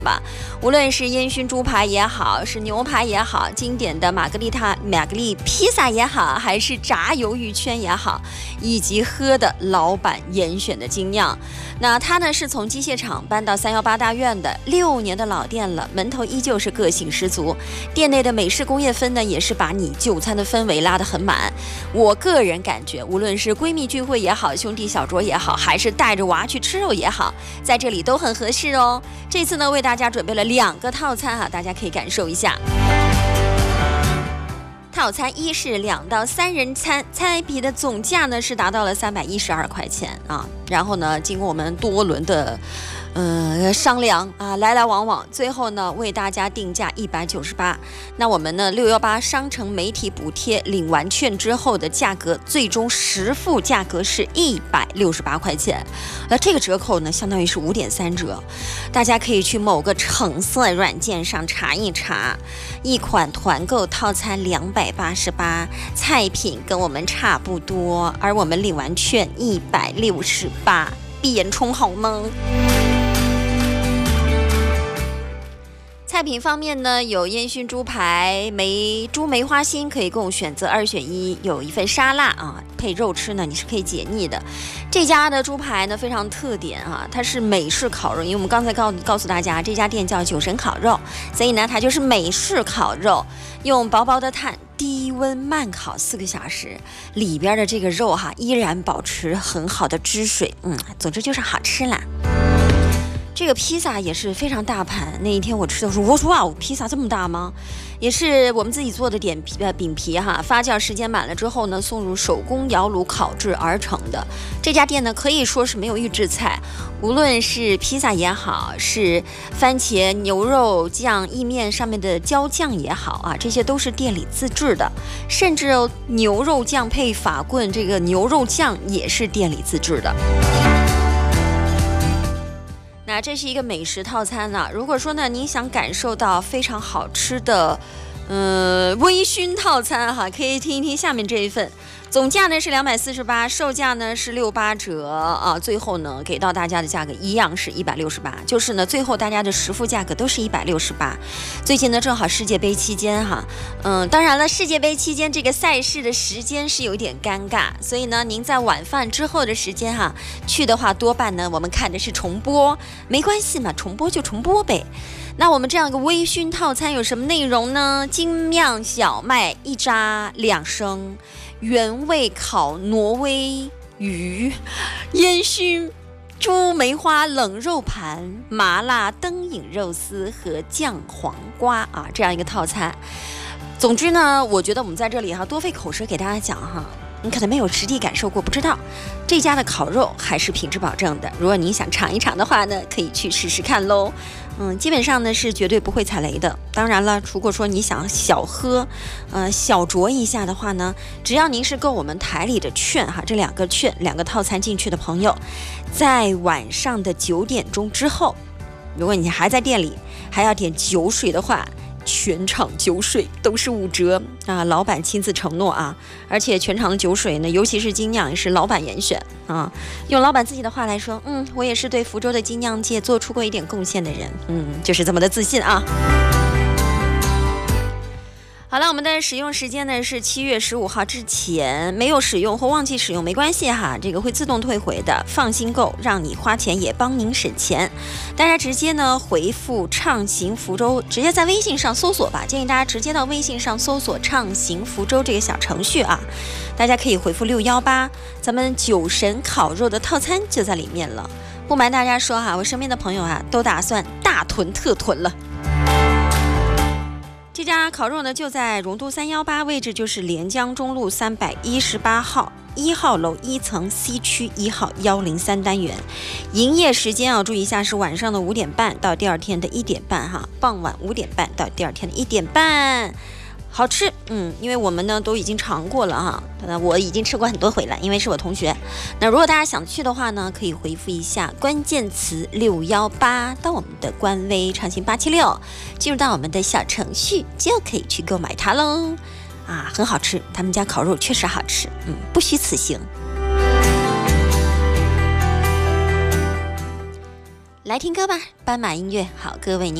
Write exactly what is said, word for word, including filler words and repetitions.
吧，无论是烟熏猪排也好，是牛排也好，经典的玛格丽塔玛格丽披萨也好，还是炸鱿鱼圈也好，以及喝的老板严选的精酿。那它呢是从机械厂搬到三幺八大院的，六年的老店了，门头依旧是个性十足。店内的美式工业风呢，也是把你就餐的氛围拉得很满。我个人感觉，无论是闺蜜聚会也好，兄弟小酌也好，还是带着娃去吃肉也好，在这里都很合适哦。这次呢，为大家准备了两个套餐哈、啊，大家可以感受一下。套餐一是两到三人餐，菜品的总价呢是达到了三百一十二块钱啊。然后呢，经过我们多轮的呃商量啊，来来往往，最后呢为大家定价一百九十八。那我们呢六一八商城媒体补贴领完券之后的价格，最终实付价格是一百六十八块钱。那这个折扣呢，相当于是五点三折。大家可以去某个橙色软件上查一查，一款团购套餐两百八十八，菜品跟我们差不多，而我们领完券一百六十八，闭眼冲好吗？菜品方面呢，有烟熏猪排、梅猪梅花心可以供选择二选一，有一份沙拉啊，配肉吃呢你是可以解腻的。这家的猪排呢非常特点啊，它是美式烤肉，因为我们刚才告告诉大家这家店叫酒神烤肉，所以呢它就是美式烤肉，用薄薄的炭低温慢烤四个小时，里边的这个肉哈依然保持很好的汁水，嗯，总之就是好吃啦。这个披萨也是非常大盘，那一天我吃的时候，我说哇，披萨这么大吗？也是我们自己做的点皮呃饼皮哈，发酵时间满了之后呢，送入手工窑炉烤制而成的。这家店呢可以说是没有预制菜，无论是披萨也好，是番茄牛肉酱意面上面的椒酱也好啊，这些都是店里自制的，甚至牛肉酱配法棍，这个牛肉酱也是店里自制的。那这是一个美食套餐呢、啊。如果说呢，您想感受到非常好吃的，呃，微醺套餐哈，可以听一听下面这一份。总价呢是两百四十八，售价呢是六八折啊。最后呢，给到大家的价格一样是一百六十八，就是呢，最后大家的实付价格都是一百六十八。最近呢，正好世界杯期间哈，嗯，当然了，世界杯期间这个赛事的时间是有点尴尬，所以呢，您在晚饭之后的时间哈，去的话多半呢，我们看的是重播，没关系嘛，重播就重播呗。那我们这样一个微醺套餐有什么内容呢？精酿小麦一扎两升，原味烤挪威鱼，烟熏猪梅花冷肉盘，麻辣灯影肉丝和酱黄瓜啊，这样一个套餐。总之呢，我觉得我们在这里哈多费口舌给大家讲哈，你可能没有实地感受过，不知道这家的烤肉还是品质保证的。如果您想尝一尝的话呢，可以去试试看喽。嗯，基本上呢是绝对不会踩雷的。当然了，如果说你想小喝，呃小酌一下的话呢，只要您是够我们台里的券哈，这两个券两个套餐进去的朋友，在晚上的九点钟之后，如果你还在店里还要点酒水的话，全场酒水都是五折啊！老板亲自承诺啊，而且全场的酒水呢，尤其是精酿，也是老板严选啊。用老板自己的话来说，嗯，我也是对福州的精酿界做出过一点贡献的人，嗯，就是这么的自信啊。好了，我们的使用时间呢是七月十五号之前，没有使用或忘记使用没关系哈，这个会自动退回的，放心购，让你花钱也帮您省钱。大家直接呢回复畅行福州，直接在微信上搜索吧，建议大家直接到微信上搜索畅行福州这个小程序啊，大家可以回复六一八，咱们酒神烤肉的套餐就在里面了。不瞒大家说哈，我身边的朋友啊都打算大囤特囤了。这家烤肉呢就在荣都三一八，位置就是连江中路三百一十八号一号楼一层 C 区一号一零三单元。营业时间啊，注意一下是晚上的五点半到第二天的一点半哈，傍晚五点半到第二天的一点半。好吃，嗯，因为我们呢都已经尝过了哈，那我已经吃过很多回了，因为是我同学。那如果大家想去的话呢，可以回复一下关键词六一八到我们的官微畅行八七六，进入到我们的小程序就可以去购买它喽。啊，很好吃，他们家烤肉确实好吃，嗯，不虚此行。 来听歌吧，斑马音乐。好，各位您。